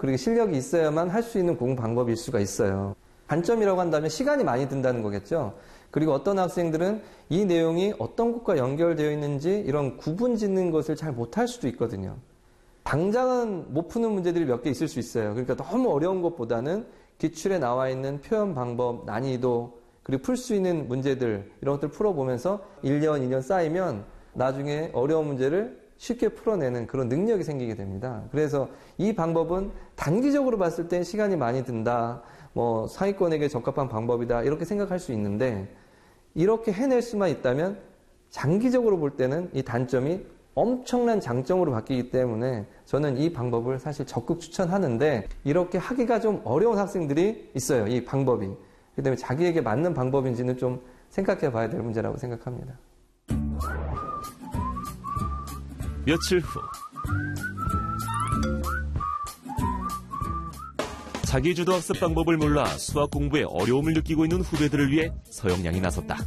그리고 실력이 있어야만 할 수 있는 공부 방법일 수가 있어요. 단점이라고 한다면 시간이 많이 든다는 거겠죠. 그리고 어떤 학생들은 이 내용이 어떤 것과 연결되어 있는지 이런 구분 짓는 것을 잘 못할 수도 있거든요. 당장은 못 푸는 문제들이 몇 개 있을 수 있어요. 그러니까 너무 어려운 것보다는 기출에 나와 있는 표현 방법, 난이도, 그리고 풀 수 있는 문제들, 이런 것들 풀어보면서 1년, 2년 쌓이면 나중에 어려운 문제를 쉽게 풀어내는 그런 능력이 생기게 됩니다. 그래서 이 방법은 단기적으로 봤을 때 시간이 많이 든다, 뭐 상위권에게 적합한 방법이다, 이렇게 생각할 수 있는데, 이렇게 해낼 수만 있다면 장기적으로 볼 때는 이 단점이 엄청난 장점으로 바뀌기 때문에 저는 이 방법을 사실 적극 추천하는데, 이렇게 하기가 좀 어려운 학생들이 있어요. 이 방법이. 그렇기 때문에 자기에게 맞는 방법인지는 좀 생각해 봐야 될 문제라고 생각합니다. 며칠 후 자기주도 학습 방법을 몰라 수학 공부에 어려움을 느끼고 있는 후배들을 위해 서영양이 나섰다.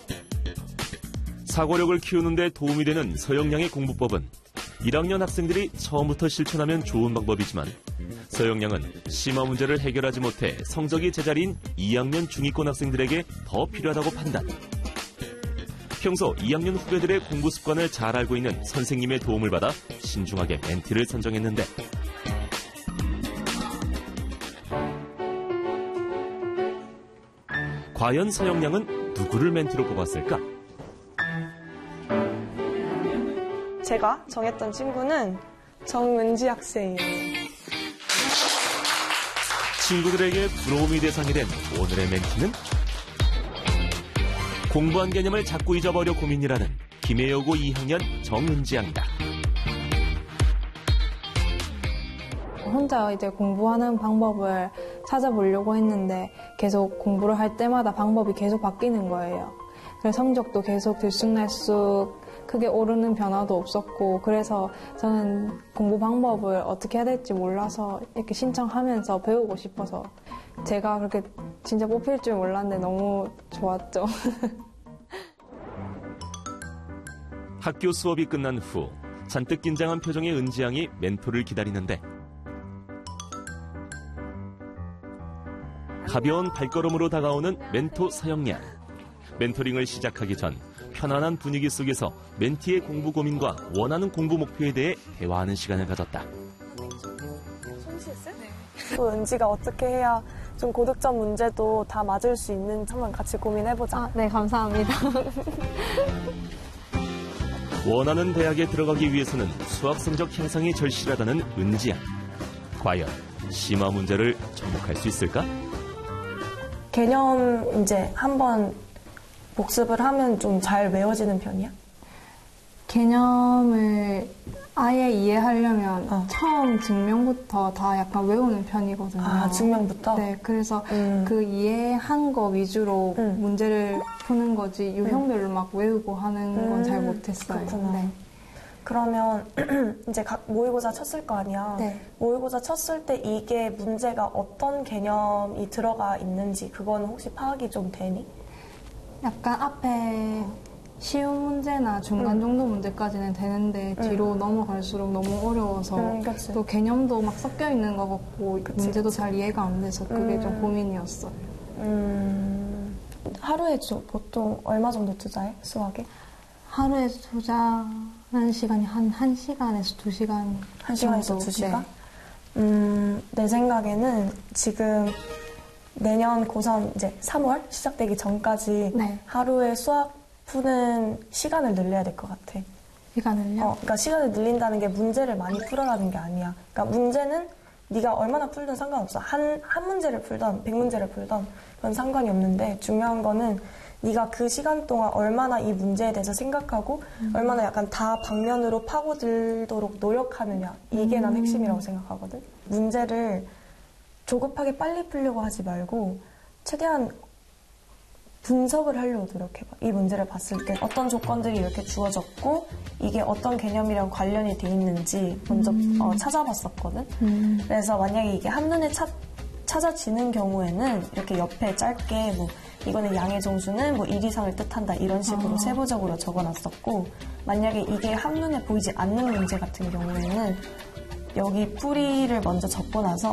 사고력을 키우는 데 도움이 되는 서영양의 공부법은 1학년 학생들이 처음부터 실천하면 좋은 방법이지만 서영양은 심화 문제를 해결하지 못해 성적이 제자리인 2학년 중위권 학생들에게 더 필요하다고 판단. 평소 2학년 후배들의 공부 습관을 잘 알고 있는 선생님의 도움을 받아 신중하게 멘티를 선정했는데 과연 서영양은 누구를 멘티로 뽑았을까? 제가 정했던 친구는 정은지 학생이에요. 친구들에게 부러움이 대상이 된 오늘의 멘티는 공부한 개념을 자꾸 잊어버려 고민이라는 김해여고 2학년 정은지 양이다. 혼자 이제 공부하는 방법을 찾아보려고 했는데 계속 공부를 할 때마다 방법이 계속 바뀌는 거예요. 그래서 성적도 계속 들쑥날쑥 크게 오르는 변화도 없었고, 그래서 저는 공부 방법을 어떻게 해야 될지 몰라서 이렇게 신청하면서 배우고 싶어서 제가 그렇게 진짜 뽑힐 줄 몰랐는데 너무 좋았죠. 학교 수업이 끝난 후 잔뜩 긴장한 표정의 은지 양이 멘토를 기다리는데 가벼운 발걸음으로 다가오는 멘토 서영양. 멘토링을 시작하기 전 편안한 분위기 속에서 멘티의 공부 고민과 원하는 공부 목표에 대해 대화하는 시간을 가졌다. 또 은지가 어떻게 해야 좀 고득점 문제도 다 맞을 수 있는지 한번 같이 고민해보자. 아, 네, 감사합니다. 원하는 대학에 들어가기 위해서는 수학 성적 향상이 절실하다는 은지 양. 과연 심화 문제를 접목할 수 있을까? 개념 이제 한번 복습을 하면 좀 잘 외워지는 편이야? 개념을 아예 이해하려면 처음 증명부터 다 약간 외우는 편이거든요. 아, 증명부터? 네, 그래서 그 이해한 거 위주로 문제를 푸는 거지 유형별로 막 외우고 하는 건 잘 못했어요. 그렇구나. 네. 그러면 이제 각 모의고사 쳤을 거 아니야? 네. 모의고사 쳤을 때 이게 문제가 어떤 개념이 들어가 있는지 그거는 혹시 파악이 좀 되니? 약간 앞에 쉬운 문제나 중간 정도 문제까지는 되는데 뒤로 넘어갈수록 너무 어려워서 또 개념도 막 섞여 있는 것 같고 문제도 잘 이해가 안 돼서 그게 좀 고민이었어요. 하루에 보통 얼마 정도 투자해? 수학에? 하루에 투자하는 시간이 한 1시간에서 2시간 1시간에서 2시간? 네. 내 생각에는 지금 내년 고3 이제 3월 시작되기 전까지 네. 하루에 수학 푸는 시간을 늘려야 될 것 같아. 시간을요? 그러니까 시간을 늘린다는 게 문제를 많이 풀어라는 게 아니야. 그러니까 문제는 네가 얼마나 풀든 상관없어. 한 문제를 풀던 100문제를 풀던 그건 상관이 없는데 중요한 거는 네가 그 시간 동안 얼마나 이 문제에 대해서 생각하고 얼마나 약간 다 방면으로 파고들도록 노력하느냐. 이게 난 핵심이라고 생각하거든. 문제를 조급하게 빨리 풀려고 하지 말고 최대한 분석을 하려고 노력해봐. 이 문제를 봤을 때 어떤 조건들이 이렇게 주어졌고 이게 어떤 개념이랑 관련이 돼 있는지 먼저 찾아봤었거든. 그래서 만약에 이게 한눈에 찾아지는 경우에는 이렇게 옆에 짧게 뭐 이거는 양의 정수는 뭐 1 이상을 뜻한다 이런 식으로 세부적으로 적어놨었고 만약에 이게 한눈에 보이지 않는 문제 같은 경우에는 여기 풀이를 먼저 적고 나서